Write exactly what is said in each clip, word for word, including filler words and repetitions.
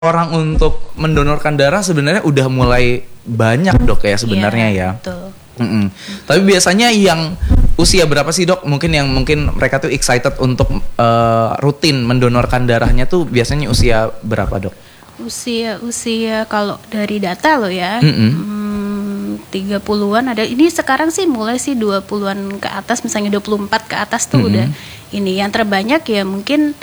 orang untuk mendonorkan darah sebenarnya udah mulai banyak dok ya sebenarnya ya. Betul. Mm-mm. Tapi biasanya yang usia berapa sih dok? Mungkin yang mungkin mereka tuh excited untuk uh, rutin mendonorkan darahnya tuh biasanya usia berapa dok? Usia usia kalau dari data lo ya, Mm-mm. hmm, tiga puluhan ada. Ini sekarang sih mulai sih dua puluhan ke atas, misalnya dua puluh empat ke atas tuh Mm-mm. udah ini. Yang terbanyak ya mungkin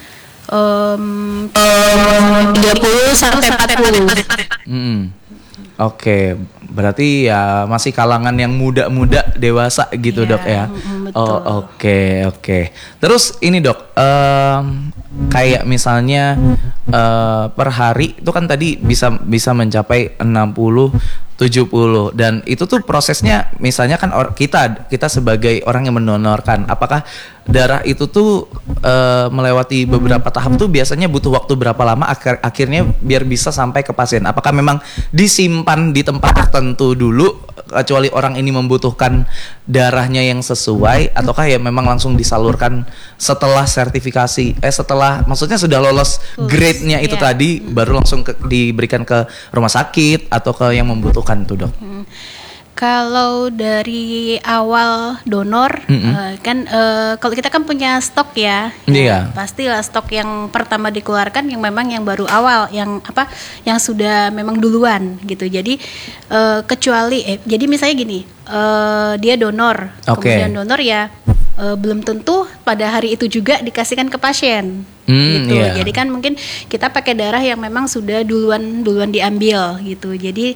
um, tiga puluh sampai empat puluh. Mm. Oke, berarti ya masih kalangan yang muda-muda dewasa gitu Iya, dok ya. mm, betul. Oh oke oke. Terus ini dok, em, kayak misalnya eh, per hari itu kan tadi bisa bisa mencapai enam puluh tujuh puluh dan itu tuh prosesnya misalnya kan or, kita kita sebagai orang yang mendonorkan, apakah darah itu tuh eh, melewati beberapa tahap tuh biasanya butuh waktu berapa lama akhir, akhirnya biar bisa sampai ke pasien? Apakah memang disimpan di tempat tertentu dulu kecuali orang ini membutuhkan darahnya yang sesuai, ataukah ya memang langsung disalurkan setelah sertifikasi eh setelah maksudnya sudah lolos grade-nya itu ya. tadi baru langsung ke, diberikan ke rumah sakit atau ke yang membutuhkan tuh dok? Hmm. Kalau dari awal donor, Mm-mm. eh, kan eh, kalau kita kan punya stok ya, Iya. ya, pastilah stok yang pertama dikeluarkan yang memang yang baru awal, yang apa, yang sudah memang duluan gitu. Jadi eh, kecuali, eh, jadi misalnya gini, eh, dia donor, Oke. kemudian donor ya eh, belum tentu pada hari itu juga dikasihkan ke pasien. Hmm, Gitu. iya. Jadi kan mungkin kita pakai darah yang memang sudah duluan duluan diambil gitu. Jadi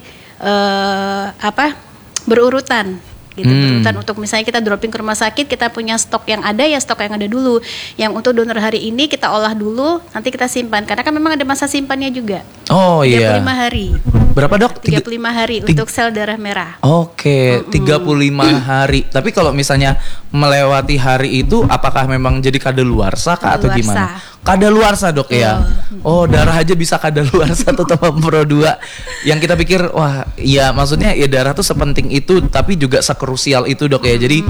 eh, apa? berurutan gitu, Hmm. berurutan untuk misalnya kita dropping ke rumah sakit, kita punya stok yang ada ya stok yang ada dulu. Yang untuk donor hari ini kita olah dulu, nanti kita simpan karena kan memang ada masa simpannya juga. Oh tiga puluh iya. lima hari. Berapa dok? tiga puluh lima hari tiga- untuk sel darah merah. Oke, tiga puluh lima hari. Tapi kalau misalnya melewati hari itu, apakah memang jadi kadaluarsa kah atau Kadaluarsa. gimana? Kadaluarsa dok ya. Oh, darah aja bisa kadaluarsa tuh teman Pro dua. Yang kita pikir, wah, ya maksudnya ya darah tuh sepenting itu, tapi juga sekrusial itu dok ya. Jadi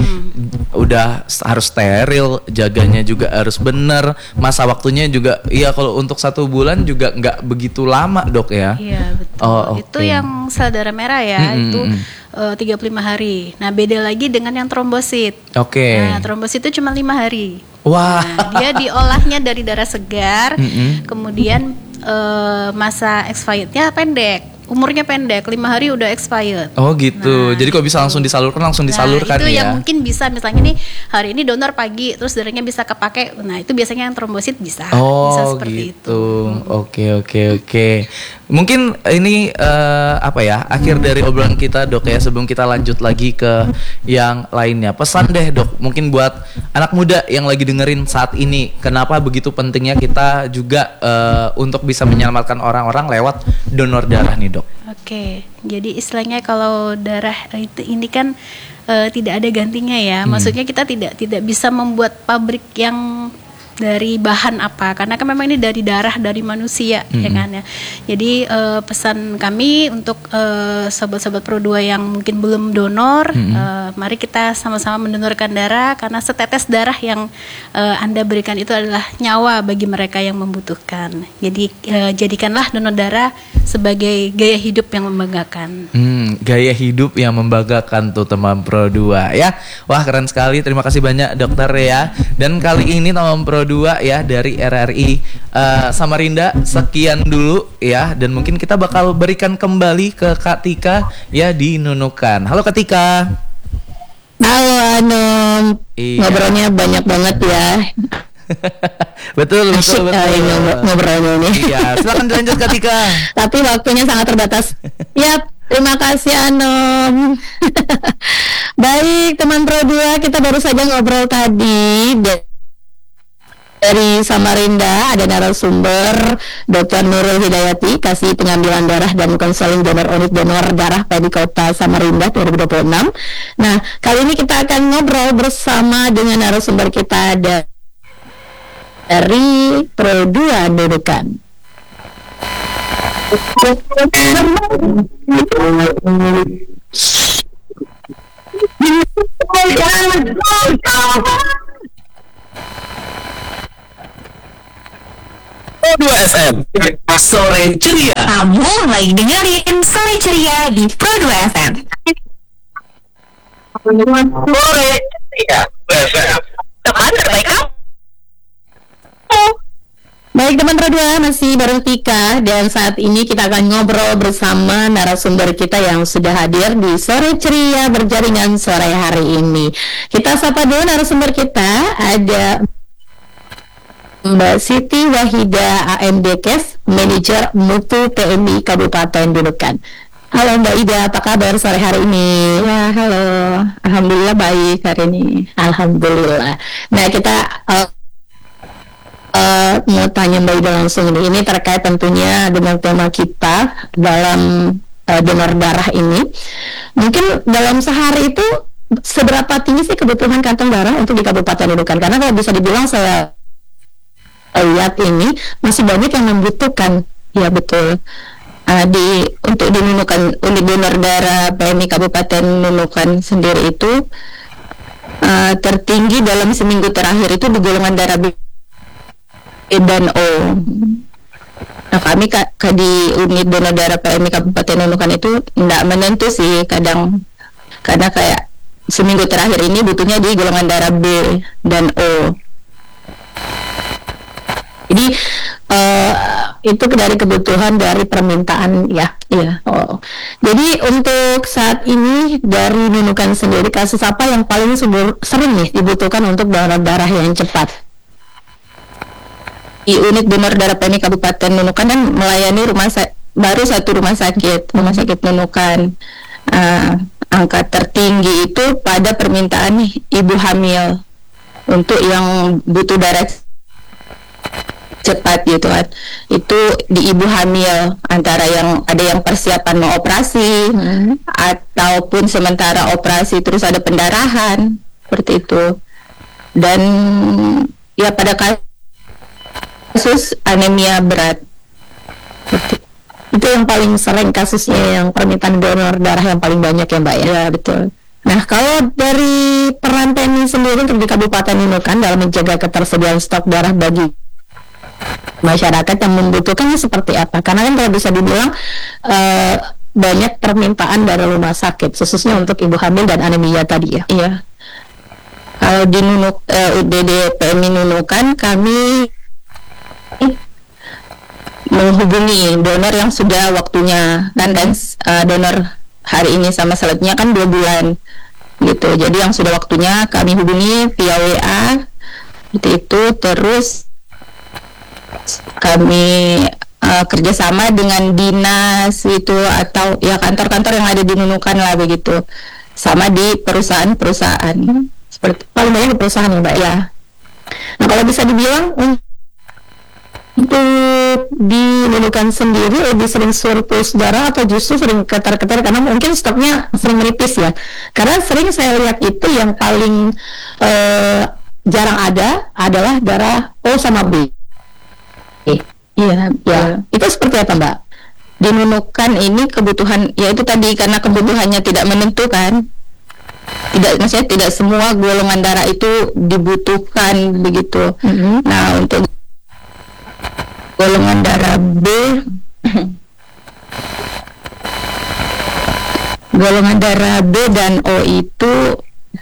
udah harus steril, jaganya juga harus bener, masa waktunya juga. Iya kalau untuk satu bulan juga nggak begitu lama dok ya. Iya betul. Oh, Itu oke. yang sel darah merah ya, Mm-mm. itu eh, tiga puluh lima hari. Nah beda lagi dengan yang trombosit. Oke. Nah trombosit itu cuma lima hari. Wah. Nah, dia diolahnya dari darah segar, Mm-mm. kemudian eh, masa expirednya pendek, umurnya pendek, lima hari udah expired. Oh gitu. Nah, Jadi kok bisa langsung disalurkan langsung disalurkan nah, itu ya. yang mungkin bisa misalnya nih hari ini donor pagi terus darahnya bisa kepake. Nah, itu biasanya yang trombosit bisa Oh bisa seperti itu. gitu. Oke oke oke. Mungkin ini eh, apa ya akhir dari obrolan kita dok ya, sebelum kita lanjut lagi ke yang lainnya. Pesan deh dok, mungkin buat anak muda yang lagi dengerin saat ini, kenapa begitu pentingnya kita juga eh, untuk bisa menyelamatkan orang-orang lewat donor darah nih dok. Oke, jadi istilahnya kalau darah itu ini kan eh, tidak ada gantinya ya. Hmm. Maksudnya kita tidak tidak bisa membuat pabrik yang dari bahan apa, karena kan memang ini dari darah dari manusia ya Hmm. kan ya. Jadi eh, pesan kami untuk eh, sobat-sobat Pro dua yang mungkin belum donor, Hmm. eh, mari kita sama-sama mendonorkan darah karena setetes darah yang eh, Anda berikan itu adalah nyawa bagi mereka yang membutuhkan. Jadi eh, jadikanlah donor darah sebagai gaya hidup yang membanggakan. Hmm, gaya hidup yang membanggakan tuh teman Pro dua ya. Wah keren sekali, terima kasih banyak dokter ya. Dan kali ini teman Pro dua ya dari R R I eh, Samarinda sekian dulu ya. Dan mungkin kita bakal berikan kembali ke Kak Tika ya di Nunukan. Halo Kak Tika. Halo Anum, Iya. ngobrolnya banyak banget ya. Betul Asyik betul kali betul. ngob- ngobrolnya ini. Iya, silakan dilanjut Kak Tika. Tapi waktunya sangat terbatas. Yap, terima kasih Anum. Baik teman Pro dua, kita baru saja ngobrol tadi da- dari Samarinda, ada narasumber dokter Nurul Hidayati, kasih pengambilan darah dan konseling donor unit donor darah P D Kota Samarinda dua ribu dua puluh enam. Nah, kali ini kita akan ngobrol bersama dengan narasumber kita da- dari Pro dua Nunukan. dua F M Sore Ceria. Kamu lagi dengerin Sore Ceria di Pro dua F M. Sore Ceria F M. Teman terbaik kamu. Baik teman Pro dua, masih bareng Tika dan saat ini kita akan ngobrol bersama narasumber kita yang sudah hadir di Sore Ceria berjaringan sore hari ini. Kita sapa dulu narasumber kita, ada Mbak Siti Wahida A M D Kes, Manajer Mutu P M I Kabupaten Nunukan. Halo Mbak Ida, apa kabar sore hari ini? Ya, halo. Alhamdulillah baik hari ini. Alhamdulillah. Nah, kita uh, uh, mau tanya Mbak Ida langsung ini. Ini terkait tentunya dengan tema kita dalam uh, donor darah ini. Mungkin dalam sehari itu seberapa tinggi sih kebutuhan kantong darah untuk di Kabupaten Nunukan? Karena kalau bisa dibilang saya lihat ini masih banyak yang membutuhkan. Ya betul. Uh, di untuk di Nunukan, unit donor darah P M I Kabupaten Nunukan sendiri itu uh, tertinggi dalam seminggu terakhir itu di golongan darah B dan O. Nah kami ka, ka di unit donor darah P M I Kabupaten Nunukan itu tidak menentu sih, kadang karena kayak seminggu terakhir ini butuhnya di golongan darah B dan O. Jadi uh, itu dari kebutuhan dari permintaan ya, iya. Oh. Jadi untuk saat ini dari Nunukan sendiri kasus apa yang paling subur, sering nih dibutuhkan untuk donor darah yang cepat? Di unit donor darah P M I Kabupaten Nunukan kan melayani rumah sa- baru satu rumah sakit, rumah sakit Nunukan. Uh, angka tertinggi itu pada permintaan ibu hamil untuk yang butuh darah cepat gitu kan, itu di ibu hamil, antara yang ada yang persiapan mau operasi hmm. ataupun sementara operasi terus ada pendarahan seperti itu. Dan ya pada kasus anemia berat seperti, itu yang paling sering kasusnya, yang permintaan donor darah yang paling banyak ya Mbak ya. Ya betul. Nah kalau dari peran P M I sendiri untuk di Kabupaten Nunukan dalam menjaga ketersediaan stok darah bagi masyarakat yang membutuhkannya seperti apa? Karena kan kalau bisa dibilang uh, banyak permintaan dari rumah sakit khususnya untuk ibu hamil dan anemia tadi ya. Iya. Kalau di Nunuk uh, U D D P M I Nunukan kami menghubungi donor yang sudah waktunya dan dan uh, donor hari ini sama selanjutnya kan dua bulan gitu. Jadi yang sudah waktunya kami hubungi via W A seperti itu. Terus kami uh, kerjasama dengan dinas itu atau ya kantor-kantor yang ada di Nunukan lah begitu, sama di perusahaan-perusahaan seperti paling banyak di perusahaan ya Mbak ya. Nah kalau bisa dibilang untuk di Nunukan sendiri lebih sering surplus darah atau justru sering ketar-ketar karena mungkin stoknya sering menipis ya? Karena sering saya lihat itu yang paling uh, jarang ada adalah darah O sama B. Iya, ya. Itu seperti apa Mbak? Di Nunukan ini kebutuhan, ya itu tadi karena kebutuhannya tidak menentukan, tidak, maksudnya tidak semua golongan darah itu dibutuhkan begitu. Mm-hmm. Nah untuk golongan darah B, golongan darah B dan O itu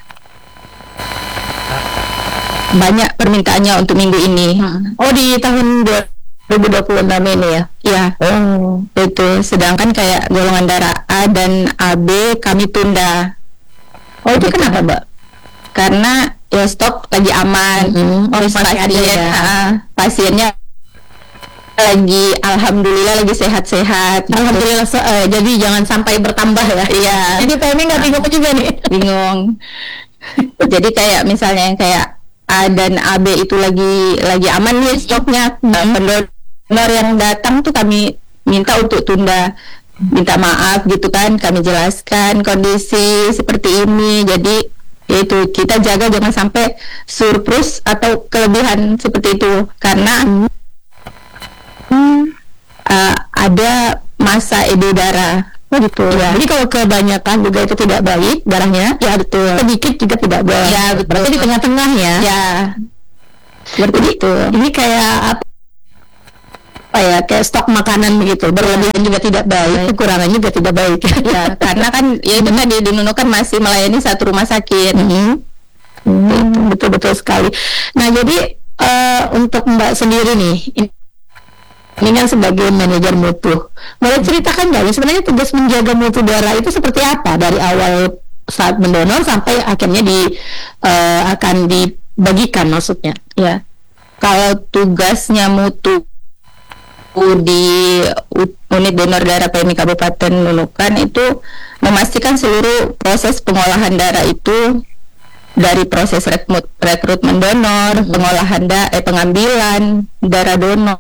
banyak permintaannya untuk minggu ini. Hmm. Oh di tahun dua ribu dua puluh enam ini ya? Ya. Oh. Itu. Sedangkan kayak golongan darah A dan A B kami tunda. Oh itu kenapa Mbak? Karena ya stok lagi aman. Mm-hmm. Oh masih pasien, ada ya? uh, pasiennya lagi alhamdulillah lagi sehat-sehat. Alhamdulillah. So, uh, jadi jangan sampai bertambah ya. Iya. Jadi P M I nggak bingung juga nih. Bingung. Jadi kayak misalnya yang kayak A dan A B itu lagi lagi aman nih stoknya. Hmm. Pendonor yang datang tuh kami minta untuk tunda, minta maaf gitu kan, kami jelaskan kondisi seperti ini. Jadi yaitu kita jaga jangan sampai surplus atau kelebihan seperti itu karena hmm, uh, ada masa edar darah. Oh gitu ya. Jadi kalau kebanyakan juga itu tidak baik darahnya. Ya betul. Sedikit juga tidak baik. Ya betul. Berarti di tengah-tengah ya. Ya. Seperti itu. Ini kayak apa? apa ya, kayak stok makanan begitu. Berlebihan juga tidak baik, kekurangan juga tidak baik. Ya, karena kan ya itu tadi di Nunukan masih melayani satu rumah sakit. Mhm. Hmm, betul-betul sekali. Nah, jadi eh, untuk Mbak sendiri nih, ini ini kan sebagai manajer mutu, boleh ceritakan nggak nih, sebenarnya tugas menjaga mutu darah itu seperti apa dari awal saat mendonor sampai akhirnya di eh, akan dibagikan maksudnya? Ya, kalau tugasnya mutu di unit donor darah P M I Kabupaten Nunukan itu memastikan seluruh proses pengolahan darah itu dari proses rekrut, rekrutmen donor, hmm. pengolahan da, eh, pengambilan darah donor,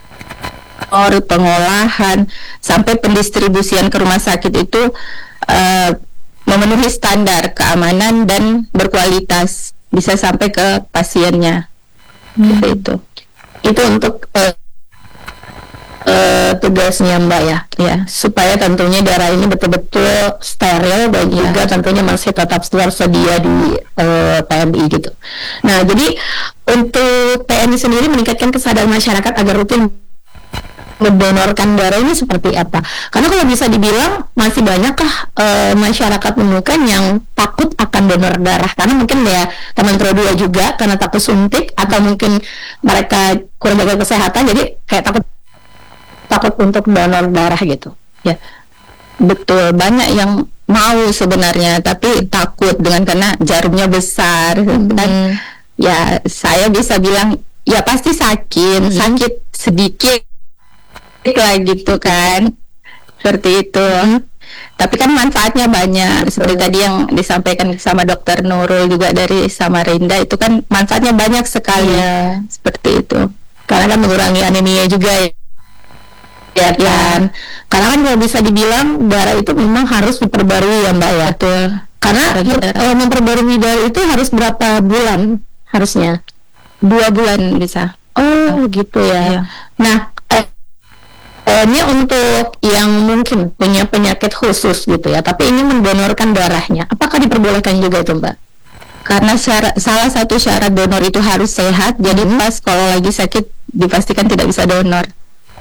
pengolahan sampai pendistribusian ke rumah sakit itu uh, memenuhi standar keamanan dan berkualitas, bisa sampai ke pasiennya. Hmm. Gitu itu. Itu untuk uh, uh, tugasnya Mbak ya, ya, supaya tentunya darah ini betul-betul steril dan ya. juga tentunya masih tetap tersedia di uh, P M I gitu. Nah, jadi untuk P M I sendiri meningkatkan kesadaran masyarakat agar rutin mendonorkan darah ini seperti apa? Karena kalau bisa dibilang masih banyakkah uh, masyarakat Nunukan yang takut akan donor darah, karena mungkin ya teman pro dua juga karena takut suntik, atau mungkin mereka kurang jaga kesehatan jadi kayak takut takut untuk donor darah gitu. Ya, betul, banyak yang mau sebenarnya tapi takut dengan karena jarumnya besar. Hmm. Dan ya saya bisa bilang ya pasti sakit, hmm. sakit sedikit lah gitu kan, seperti itu. Tapi kan manfaatnya banyak, seperti Betul. tadi yang disampaikan sama Dokter Nurul juga dari Samarinda, itu kan manfaatnya banyak sekali. Ya. Seperti itu, karena kan mengurangi anemia juga ya, ya kan. Karena kan kalau bisa dibilang darah itu memang harus diperbarui ya Mbak ya. betul. Karena eh, memperbarui darah itu harus berapa bulan harusnya? Dua bulan bisa. Oh gitu ya. Iya. Nah, eh, eh, ini untuk yang mungkin punya penyakit khusus gitu ya, tapi ini mendonorkan darahnya, apakah diperbolehkan juga itu Mbak? Karena syarat, salah satu syarat donor itu harus sehat, jadi Hmm. pas kalau lagi sakit dipastikan tidak bisa donor.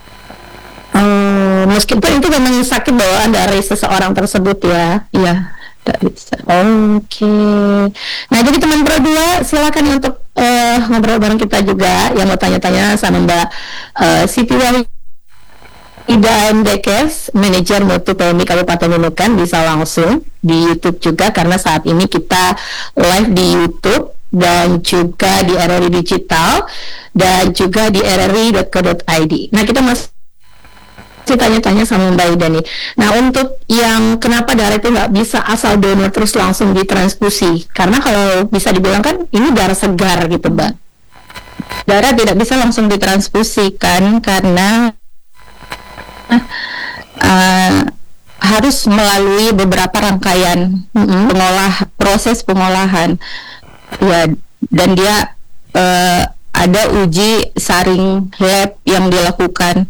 Oh, meskipun itu memang sakit bawaan dari seseorang tersebut ya. Iya, tidak bisa. Oke. Nah, jadi teman Pro dua silakan untuk eh, ngobrol bareng kita juga yang mau tanya-tanya sama Mbak eh, Siti Wahida M Dekes, manajer mutu P M I Kabupaten Nunukan, bisa langsung di YouTube juga karena saat ini kita live di YouTube dan juga di R R I Digital dan juga di r r i dot co dot i d. Nah, kita masih tanya-tanya sama Mbak Ida nih. Nah, untuk yang kenapa darah itu nggak bisa asal donor terus langsung ditransfusi? Karena kalau bisa dibilang kan ini darah segar gitu, Mbak. Darah tidak bisa langsung ditransfusikan karena uh, harus melalui beberapa rangkaian Mm-hmm. pengolah proses pengolahan. Ya, dan dia uh, ada uji saring lab yang dilakukan.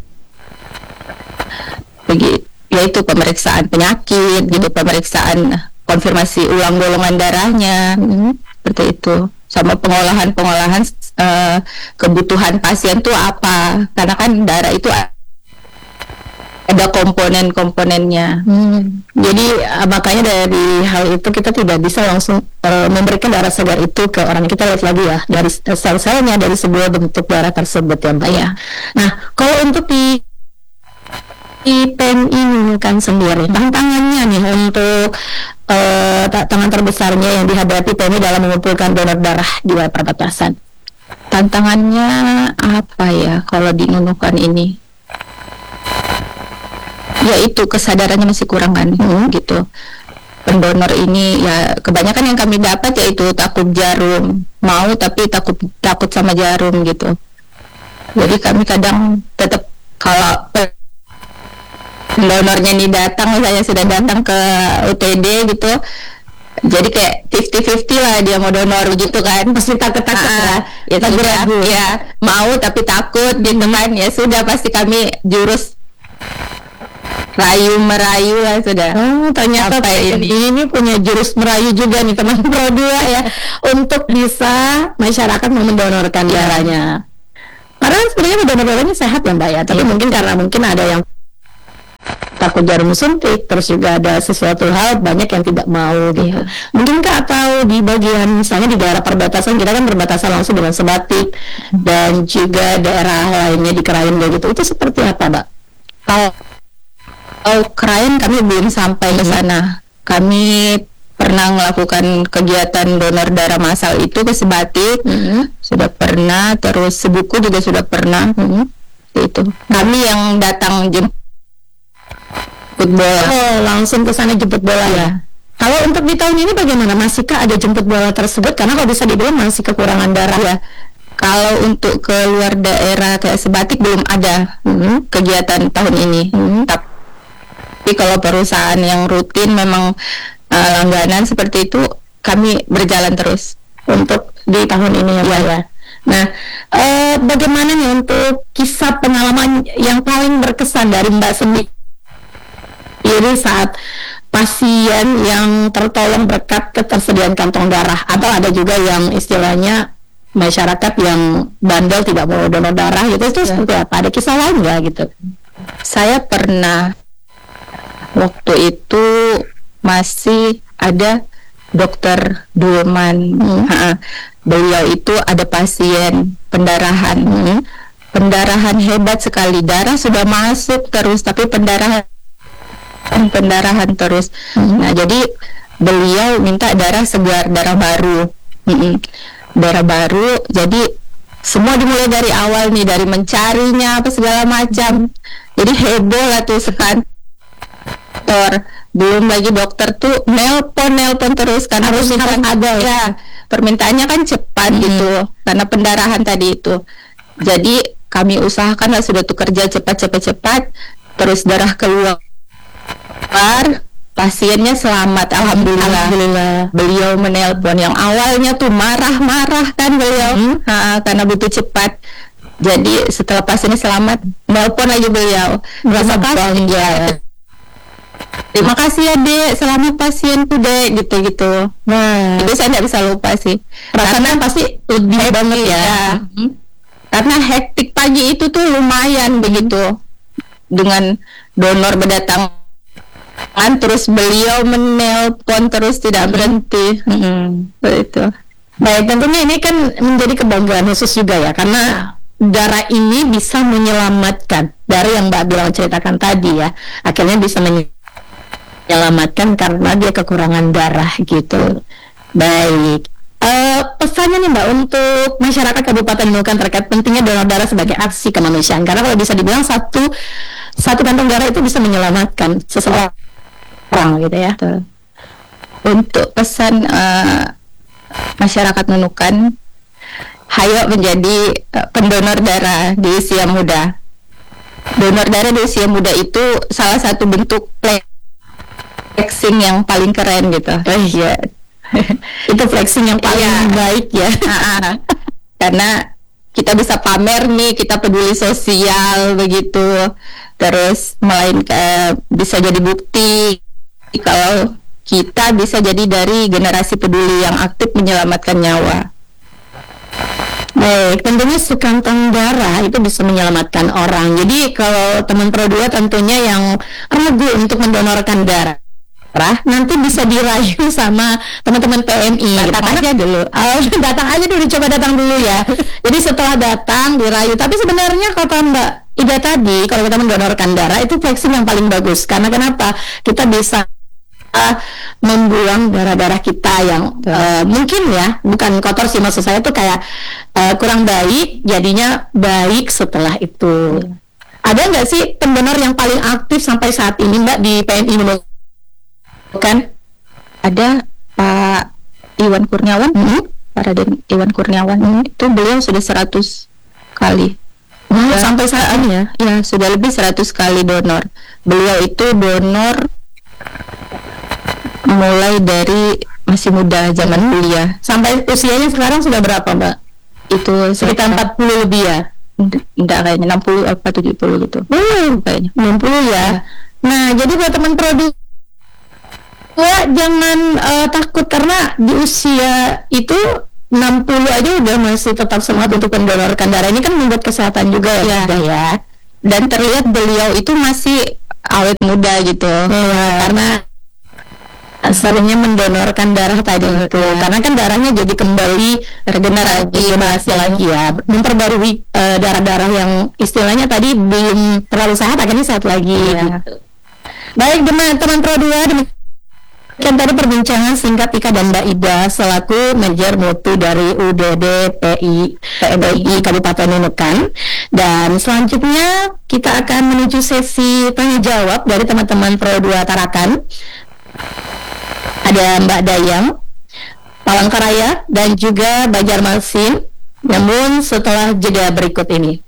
Begitu, yaitu pemeriksaan penyakit, gitu, pemeriksaan konfirmasi ulang golongan darahnya, hmm, seperti itu, sama pengolahan-pengolahan uh, kebutuhan pasien tuh apa, karena kan darah itu ada komponen-komponennya. Hmm. Jadi uh, makanya dari hal itu kita tidak bisa langsung uh, memberikan darah segar itu ke orang. Kita lihat lagi ya dari uh, sel-selnya, dari sebuah bentuk darah tersebut ya Mbak ya. Nah, kalau untuk di di P M I Nunukan sendiri, tantangannya nih untuk uh, tantangan terbesarnya yang dihadapi P M I dalam mengumpulkan donor darah di wilayah perbatasan. Tantangannya apa ya kalau di Nunukan ini? Ya itu kesadarannya masih kurang kan, hmm. gitu. Pendonor ini ya kebanyakan yang kami dapat yaitu takut jarum, mau tapi takut takut sama jarum gitu. Jadi kami kadang tetap kalau donornya ini datang, misalnya sudah datang ke U T D gitu, jadi kayak fifty fifty lah dia mau donor gitu kan, Pasti takut-takut ah, ya, ya sudah, ragu. ya mau tapi takut gitu kan, ya sudah pasti kami jurus rayu merayu lah sudah. Oh, ternyata Apa ini? ini punya jurus merayu juga nih teman Pro dua ya, untuk bisa masyarakat mau mendonorkan darahnya. Karena sebenarnya donor-donornya sehat ya Mbak ya, tapi Iya. mungkin karena mungkin ada yang takut jarum suntik, terus juga ada sesuatu hal banyak yang tidak mau gitu. Iya. Mungkinkah atau di bagian misalnya di daerah perbatasan, kita kan berbatasan langsung dengan Sebatik dan juga daerah lainnya di Krayan kayak gitu, itu seperti apa Mbak? Kalau kalau Krayan kami belum sampai ke sana. Kami pernah melakukan kegiatan donor darah massal itu ke Sebatik, sudah pernah, terus Sebuku juga sudah pernah. Itu kami yang datang jemput bola. Oh, langsung ke sana jemput bola ya. Kalau untuk di tahun ini bagaimana? Masihkah ada jemput bola tersebut? Karena kalau bisa dibilang masih kekurangan darah ya. Kalau untuk ke luar daerah kayak Sebatik belum ada Mhm. kegiatan tahun ini. Mhm. Tapi kalau perusahaan yang rutin memang uh, langganan seperti itu, kami berjalan terus. Untuk di tahun ini ya Mbak ya. Nah, eh, bagaimana nih untuk kisah pengalaman yang paling berkesan dari Mbak sendiri saat pasien yang tertolong berkat ketersediaan kantong darah, atau ada juga yang istilahnya masyarakat yang bandel tidak mau donor darah gitu, itu seperti apa? Ada kisah lain nggak gitu? Saya pernah waktu itu masih ada dokter Dulman. Ha, beliau itu ada pasien pendarahan. Pendarahan hebat sekali, darah sudah masuk terus, tapi pendarahan pendarahan terus. Nah, jadi beliau minta darah segar, darah baru. Mm-mm. Darah baru, jadi semua dimulai dari awal nih, dari mencarinya apa segala macam. Jadi heboh lah tuh sekantor. Belum lagi dokter tuh nelpon nelpon terus karena Harus- permintaan harus ada ya? ya, permintaannya kan cepat gitu karena pendarahan tadi itu. Jadi kami usahakan lah sudah tuh kerja cepat cepat cepat, terus darah keluar, pasiennya selamat, alhamdulillah. Alhamdulillah. Beliau menelpon yang awalnya tuh marah-marah kan beliau, ha, karena butuh cepat. Jadi setelah pasiennya selamat, nelpon lagi beliau. Merasa Terima kasih bangga. ya. Terima kasih ya dek, selamat pasienku dek, gitu-gitu. Nah, Itu saya tidak bisa lupa sih. rasanya pasti lebih banget ya. Hmm. Karena hektik pagi itu tuh lumayan begitu. Dengan donor berdatangan, terus beliau menelpon terus tidak berhenti. Hmm. Itu. Baik, tentunya ini kan menjadi kebanggaan khusus juga ya, karena darah ini bisa menyelamatkan, dari yang Mbak bilang ceritakan tadi ya, akhirnya bisa menyelamatkan karena dia kekurangan darah gitu. Baik, Eh, pesannya nih Mbak untuk masyarakat Kabupaten Nunukan terkait pentingnya donor darah sebagai aksi kemanusiaan, karena kalau bisa dibilang satu satu kantong darah itu bisa menyelamatkan seseorang gitu ya. Betul. Untuk pesan eh, masyarakat Nunukan, hayo menjadi eh, pendonor darah di usia muda. Donor darah di usia muda itu salah satu bentuk flexing yang paling keren gitu. Oh iya, itu flexing yang paling Iya. baik ya. Ah, karena kita bisa pamer nih, kita peduli sosial begitu, terus melainkan bisa jadi bukti kalau kita bisa jadi dari generasi peduli yang aktif menyelamatkan nyawa. Baik, tentunya sekantong darah itu bisa menyelamatkan orang. Jadi kalau teman Pro dua tentunya yang ragu untuk mendonorkan darah, nanti bisa dirayu sama teman-teman P M I. Datang Karena- aja dulu. Oh, datang aja dulu, coba datang dulu ya. Jadi setelah datang dirayu. Tapi sebenarnya kata Mbak Ida tadi, kalau kita mendonorkan darah itu flexing yang paling bagus. Karena kenapa? Kita bisa uh, membuang darah-darah kita yang uh, mungkin ya, bukan kotor sih, maksud saya tuh kayak uh, kurang baik, jadinya baik setelah itu. Ada nggak sih pendonor yang paling aktif sampai saat ini Mbak di P M I Nunukan? Kan ada Pak Iwan Kurniawan, Pak Raden Iwan Kurniawan, itu beliau sudah seratus kali. Wow, Ya, sampai saat ini ya. Ya, sudah lebih seratus kali donor. Beliau itu donor mulai dari masih muda, zaman kuliah. Sampai usianya sekarang sudah berapa Mbak? Itu Sekitar empat puluh lebih ya? enggak kayaknya enam puluh apa tujuh puluh gitu. Hmm, Kayaknya. enam puluh ya. Nah, jadi buat teman produk jangan eh, takut, karena di usia itu enam puluh aja udah masih tetap semangat untuk mendonorkan darah. Ini kan membuat kesehatan juga ya, ya, ya. Dan terlihat beliau itu masih awet muda gitu, ya. Karena seringnya mendonorkan darah tadi itu, ya. Karena kan darahnya jadi kembali regenerasi lagi, lagi ya, memperbarui uh, darah-darah yang istilahnya tadi belum terlalu sehat akhirnya sehat lagi. Ya. Gitu. Baik teman-teman Pro dua, demikian tadi perbincangan singkat Ika dan Mbak Ida selaku manajer mutu dari U D D P I P M I Kabupaten Nunukan. Dan selanjutnya kita akan menuju sesi tanya jawab dari teman-teman Pro dua Tarakan. Ada Mbak Dayang, Palangkaraya, dan juga Banjarmasin. Namun setelah jeda berikut ini.